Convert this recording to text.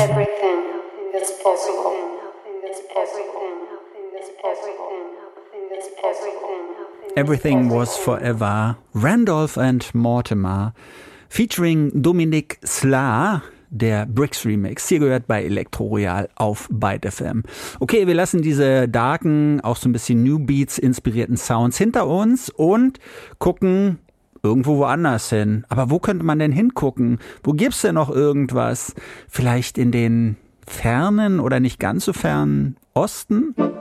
Everything is possible. Everything Was Forever, Randolph and Mortimer, featuring Dominique Sla, der Bricks Remix. Hier gehört bei Elektro Royal auf Byte FM. Okay, wir lassen diese darken, auch so ein bisschen New Beats inspirierten Sounds hinter uns und gucken irgendwo woanders hin. Aber wo könnte man denn hingucken? Wo gibt's denn noch irgendwas? Vielleicht in den fernen oder nicht ganz so fernen Osten?